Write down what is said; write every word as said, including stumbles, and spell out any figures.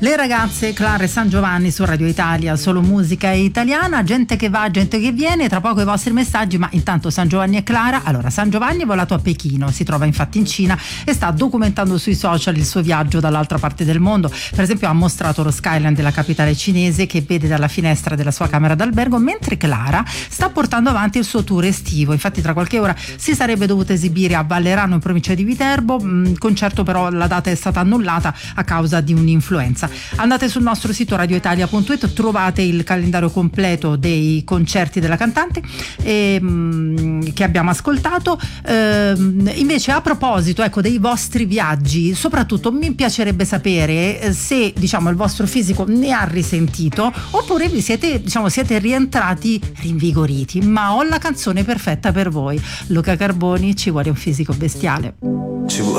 Le ragazze Clara e San Giovanni su Radio Italia, solo musica italiana, gente che va, gente che viene, tra poco i vostri messaggi, ma intanto San Giovanni e Clara. Allora, San Giovanni è volato a Pechino, si trova infatti in Cina e sta documentando sui social il suo viaggio dall'altra parte del mondo. Per esempio ha mostrato lo skyline della capitale cinese che vede dalla finestra della sua camera d'albergo, mentre Clara sta portando avanti il suo tour estivo. Infatti tra qualche ora si sarebbe dovuta esibire a Vallerano in provincia di Viterbo, il concerto però la data è stata annullata a causa di un'influenza. Andate sul nostro sito radioitalia punto it, trovate il calendario completo dei concerti della cantante e, mh, che abbiamo ascoltato. Ehm, invece a proposito ecco dei vostri viaggi, soprattutto mi piacerebbe sapere se diciamo il vostro fisico ne ha risentito oppure vi siete diciamo siete rientrati rinvigoriti. Ma ho la canzone perfetta per voi. Luca Carboni, Ci vuole un fisico bestiale. Ci vuole